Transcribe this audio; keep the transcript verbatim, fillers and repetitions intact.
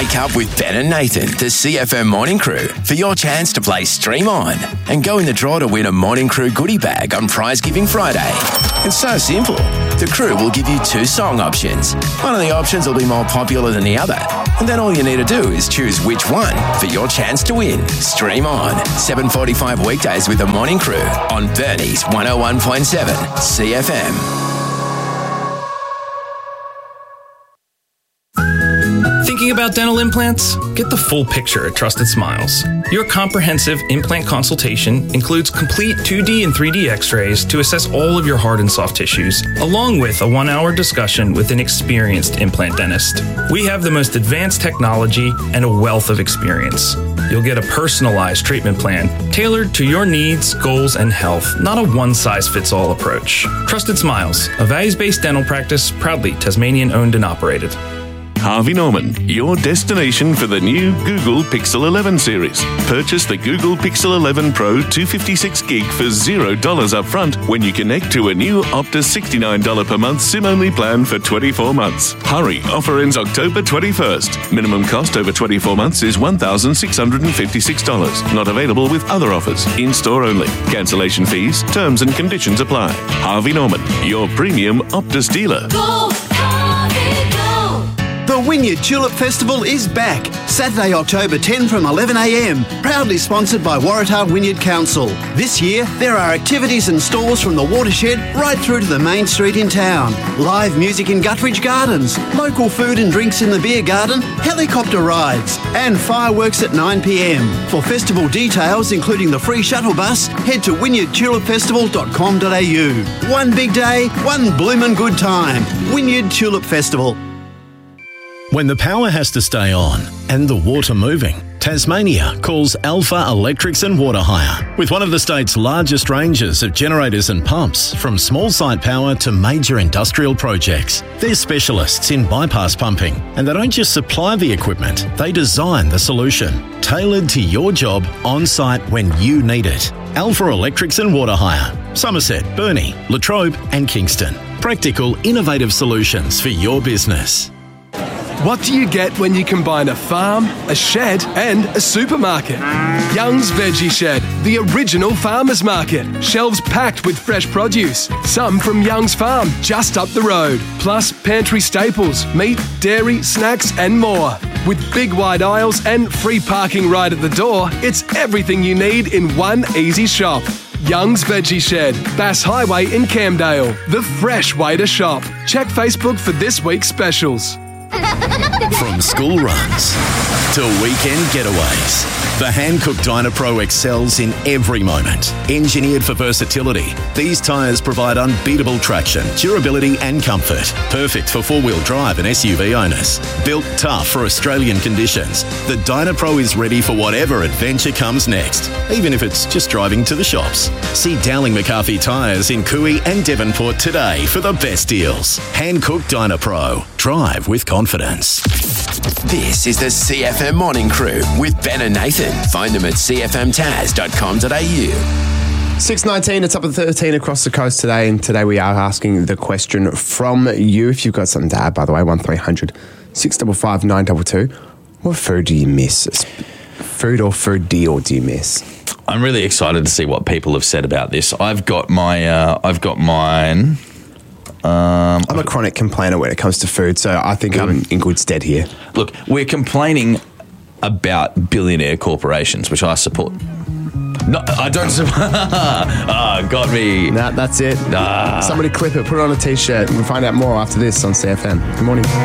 Wake up with Ben and Nathan, the C F M Morning Crew, for your chance to play Stream On and go in the draw to win a Morning Crew goodie bag on Prize Giving Friday. It's so simple. The crew will give you two song options. One of the options will be more popular than the other, and then all you need to do is choose which one for your chance to win. Stream On, seven forty-five weekdays with the Morning Crew on Bernie's one oh one point seven C F M. Thinking about dental implants? Get the full picture at Trusted Smiles. Your comprehensive implant consultation includes complete two D and three D x-rays to assess all of your hard and soft tissues, along with a one-hour discussion with an experienced implant dentist. We have the most advanced technology and a wealth of experience. You'll get a personalized treatment plan tailored to your needs, goals, and health, not a one-size-fits-all approach. Trusted Smiles, a values-based dental practice proudly Tasmanian-owned and operated. Harvey Norman, your destination for the new Google Pixel eleven series. Purchase the Google Pixel eleven Pro two fifty-six gig for zero dollars up front when you connect to a new Optus sixty-nine dollars per month SIM-only plan for twenty-four months. Hurry, offer ends October twenty-first. Minimum cost over twenty-four months is one thousand six hundred fifty-six dollars. Not available with other offers. In-store only. Cancellation fees, terms and conditions apply. Harvey Norman, your premium Optus dealer. Go, Harvey, go! The Wynyard Tulip Festival is back, Saturday, October tenth from eleven a m, proudly sponsored by Waratah Wynyard Council. This year, there are activities and stalls from the watershed right through to the main street in town. Live music in Guthridge Gardens, local food and drinks in the beer garden, helicopter rides, and fireworks at nine p m. For festival details, including the free shuttle bus, head to wynyard tulip festival dot com dot a u. One big day, one bloomin' good time. Wynyard Tulip Festival. When the power has to stay on and the water moving, Tasmania calls Alpha Electrics and Water Hire. With one of the state's largest ranges of generators and pumps, from small site power to major industrial projects. They're specialists in bypass pumping, and they don't just supply the equipment, they design the solution, tailored to your job on site when you need it. Alpha Electrics and Water Hire. Somerset, Burnie, Latrobe and Kingston. Practical, innovative solutions for your business. What do you get when you combine a farm, a shed and a supermarket? Young's Veggie Shed, the original farmer's market. Shelves packed with fresh produce, some from Young's Farm just up the road. Plus pantry staples, meat, dairy, snacks and more. With big wide aisles and free parking right at the door, it's everything you need in one easy shop. Young's Veggie Shed, Bass Highway in Camdale. The fresh way to shop. Check Facebook for this week's specials. From school runs to weekend getaways, the Hankook Dynapro excels in every moment. Engineered for versatility, these tyres provide unbeatable traction, durability and comfort. Perfect for four-wheel drive and S U V owners. Built tough for Australian conditions, the Dynapro is ready for whatever adventure comes next, even if it's just driving to the shops. See Dowling McCarthy Tyres in Cooey and Devonport today for the best deals. Hankook Dynapro. Drive with confidence. This is the C F M Morning Crew with Ben and Nathan. Find them at c f m taz dot com dot a u. six nineteen, it's up at thirteen across the coast today, and today we are asking the question from you. If you've got something to add, by the way, one three hundred six five five nine two two. What food do you miss? Food or food deal do you miss? I'm really excited to see what people have said about this. I've got my, uh, I've got mine. Um, I'm a chronic complainer when it comes to food, so I think good. I'm in good stead here. Look, we're complaining about billionaire corporations, which I support. No, I don't support. Ah, got me. Nah, that's it. Ah. Somebody clip it, put it on a T-shirt, and we'll find out more after this on C F M. Good morning.